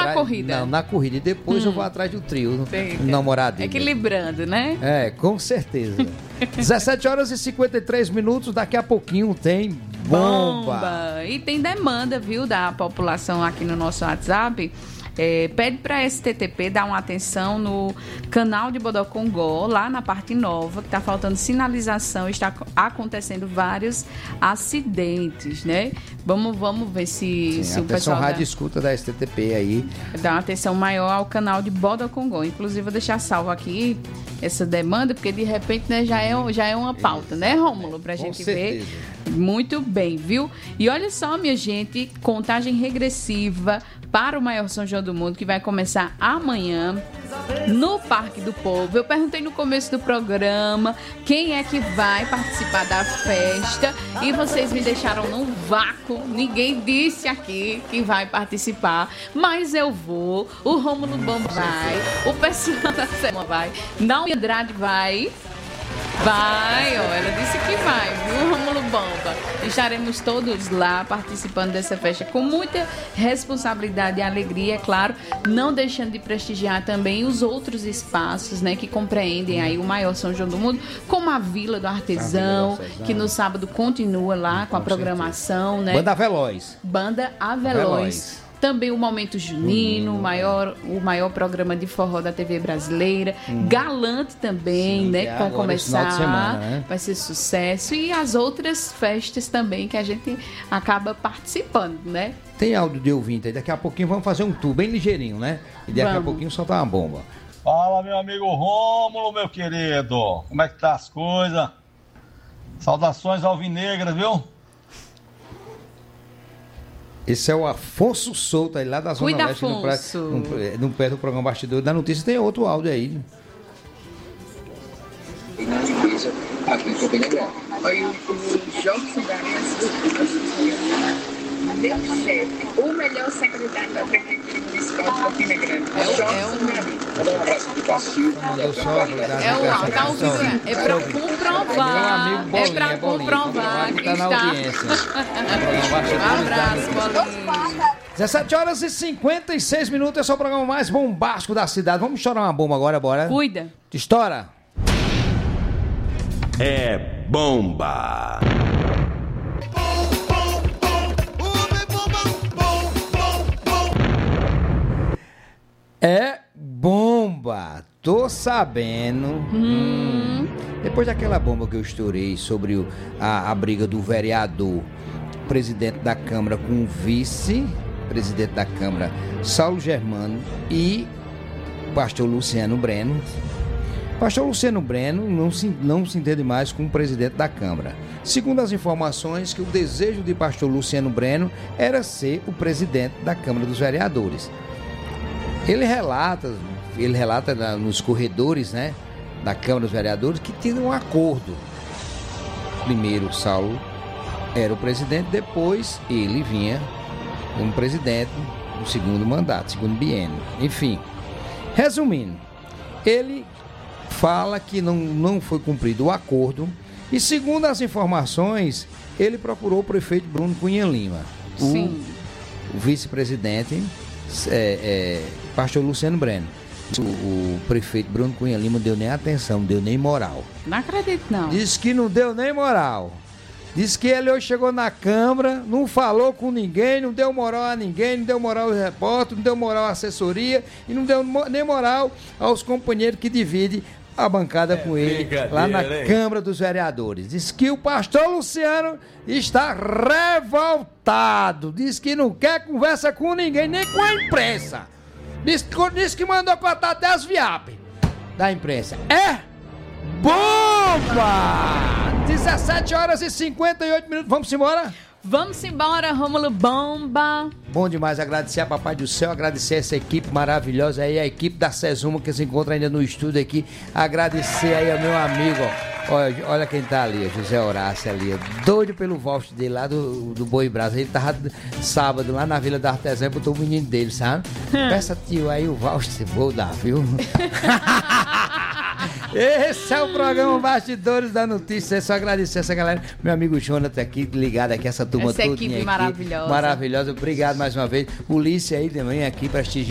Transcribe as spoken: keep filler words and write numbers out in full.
atrás... na corrida? Não, na corrida. E depois hum. eu vou atrás do trio, Eita. namoradinho. Equilibrando, né? É, com certeza. dezessete horas e cinquenta e três minutos, daqui a pouquinho tem bomba. bomba. E tem demanda, viu, da população aqui no nosso WhatsApp. É, pede para a S T T P dar uma atenção no canal de Bodocongó, lá na parte nova, que está faltando sinalização, está acontecendo vários acidentes, né? Vamos, vamos ver se, Sim, se o atenção, pessoal rádio dá, escuta da S T T P aí. dá uma atenção maior ao canal de Bodocongó. Inclusive, vou deixar salvo aqui essa demanda, porque de repente, né, já, é, já é uma pauta, né, Rômulo? Para a gente ver. Muito bem, viu? E olha só, minha gente, contagem regressiva para o maior São João do Mundo, que vai começar amanhã no Parque do Povo. Eu perguntei no começo do programa quem é que vai participar da festa e vocês me deixaram num vácuo. Ninguém disse aqui que vai participar, mas eu vou. O Rômulo Bom vai, o pessoal da Semana vai, Naomi Andrade vai. Vai, ó, ela disse que vai, viu, Rômulo Bomba? Estaremos todos lá participando dessa festa com muita responsabilidade e alegria, é claro, não deixando de prestigiar também os outros espaços, né, que compreendem aí o maior São João do Mundo, como a Vila do Artesão, que no sábado continua lá com a programação, né? Banda Veloz. Banda Aveloz. Veloz. Também o Momento Junino, hum, o, maior, o maior programa de forró da T V brasileira. Hum. Galante também, sim, né? Que vai começar, semana, né? Vai ser sucesso. E as outras festas também que a gente acaba participando, né? Tem áudio de ouvinte aí. Daqui a pouquinho vamos fazer um tour bem ligeirinho, né? E daqui vamos. a pouquinho soltar uma bomba. Fala, meu amigo Rômulo, meu querido. Como é que tá as coisas? Saudações alvinegras, viu? Esse é o Afonso Souto, aí lá da Zona Cuida, Leste, no, pra, no, no pé do programa Bastidor da Notícia. Tem outro áudio aí. Aqui em Campina Grande. Aí os Jogos Deus chefe, o melhor secretário da Prefeitura Municipal de Campina Grande. É o Mandou um abraço do Castilho. É o áudio, tá ouvindo? É pra comprovar. É pra comprovar que está na audiência. Um abraço, Bolinho. dezessete horas e cinquenta e seis minutos, esse é o programa mais bombástico da cidade. Vamos estourar uma bomba agora, bora? Cuida. Estoura. É bomba. É bomba. Tô sabendo. Hum. Hum. Depois daquela bomba que eu estourei sobre o, a, a briga do vereador, presidente da Câmara com o vice-presidente da Câmara, Saulo Germano, e o pastor Luciano Breno. Pastor Luciano Breno não se, não se entende mais com o presidente da Câmara. Segundo as informações, que o desejo de pastor Luciano Breno era ser o presidente da Câmara dos Vereadores. Ele relata, ele relata nos corredores, né, da Câmara dos Vereadores, que tinha um acordo. Primeiro Saulo era o presidente, depois ele vinha como presidente no segundo mandato, segundo biênio. Enfim, resumindo, ele fala que não, não foi cumprido o acordo e, segundo as informações, ele procurou o prefeito Bruno Cunha Lima, o, o vice-presidente, é, é, pastor Luciano Breno. O, o prefeito Bruno Cunha Lima não deu nem atenção, não deu nem moral. Não acredito, não. Disse que não deu nem moral. Disse que ele hoje chegou na Câmara, não falou com ninguém, não deu moral a ninguém, não deu moral aos repórteres, não deu moral à assessoria e não deu nem moral aos companheiros que dividem a bancada é, com ele lá na hein? Câmara dos Vereadores. Diz que o pastor Luciano está revoltado. Diz que não quer conversa com ninguém, nem com a imprensa. Diz, diz que mandou cortar até as V I A P da imprensa. É bomba! dezessete horas e cinquenta e oito minutos. Vamos embora? Vamos embora, Rômulo Bomba. Bom demais agradecer a Papai do Céu, agradecer essa equipe maravilhosa aí, a equipe da Sesuma que se encontra ainda no estúdio aqui. Agradecer aí ao meu amigo, ó, olha, olha quem tá ali, José Horácio ali, doido pelo voucher dele lá do, do Boi Brasa. Ele tava sábado lá na Vila da Artesã e botou o menino dele, sabe? Peça, tio, aí o voucher, vou dar, viu? Esse é o programa Bastidores da Notícia. É só agradecer essa galera. Meu amigo Jonathan aqui, ligado aqui, essa turma toda. Essa equipe maravilhosa. Maravilhosa. Obrigado mais uma vez. Ulisses aí também aqui prestigiando.